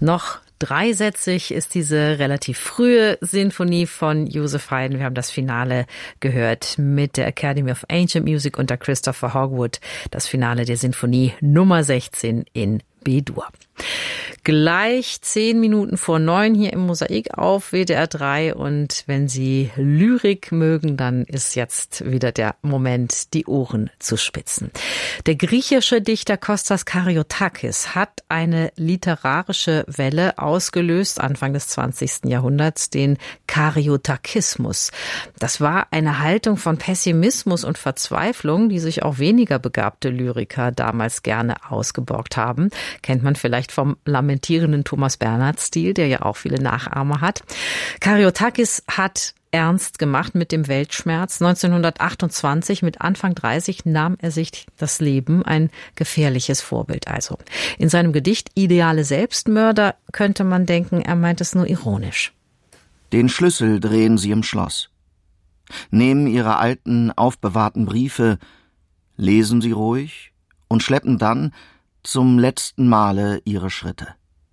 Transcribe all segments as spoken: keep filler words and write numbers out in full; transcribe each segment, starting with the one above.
Noch dreisätzig ist diese relativ frühe Sinfonie von Joseph Haydn. Wir haben das Finale gehört mit der Academy of Ancient Music unter Christopher Hogwood. Das Finale der Sinfonie Nummer sechzehn in B-Dur. Gleich zehn Minuten vor neun hier im Mosaik auf W D R drei. Und wenn Sie Lyrik mögen, dann ist jetzt wieder der Moment, die Ohren zu spitzen. Der griechische Dichter Kostas Kariotakis hat eine literarische Welle ausgelöst, Anfang des zwanzigsten Jahrhunderts, den Kariotakismus. Das war eine Haltung von Pessimismus und Verzweiflung, die sich auch weniger begabte Lyriker damals gerne ausgeborgt haben. Kennt man vielleicht vom lamentierenden Thomas Bernhard-Stil, der ja auch viele Nachahmer hat. Kariotakis hat ernst gemacht mit dem Weltschmerz. neunzehnhundertachtundzwanzig, mit Anfang dreißig, nahm er sich das Leben. Ein gefährliches Vorbild also. In seinem Gedicht Ideale Selbstmörder könnte man denken, er meint es nur ironisch. Den Schlüssel drehen sie im Schloss. Nehmen ihre alten, aufbewahrten Briefe, lesen sie ruhig und schleppen dann zum letzten Male ihre Schritte.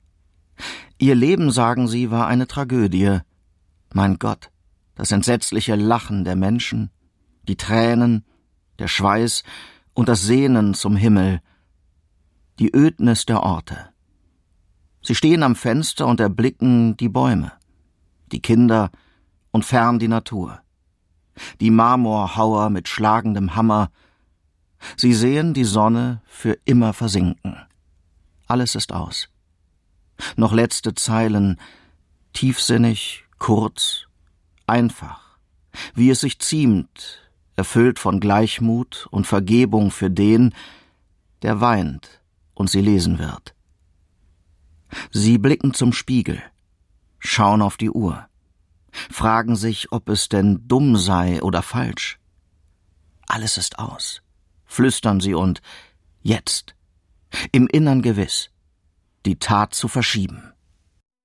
Ihr Leben, sagen sie, war eine Tragödie. Mein Gott, das entsetzliche Lachen der Menschen, die Tränen, der Schweiß und das Sehnen zum Himmel, die Ödnis der Orte. Sie stehen am Fenster und erblicken die Bäume, die Kinder und fern die Natur, die Marmorhauer mit schlagendem Hammer. Sie sehen die Sonne für immer versinken. Alles ist aus. Noch letzte Zeilen, tiefsinnig, kurz, einfach, wie es sich ziemt, erfüllt von Gleichmut und Vergebung für den, der weint und sie lesen wird. Sie blicken zum Spiegel, schauen auf die Uhr, fragen sich, ob es denn dumm sei oder falsch. Alles ist aus. Flüstern sie und jetzt, im Innern gewiss, die Tat zu verschieben.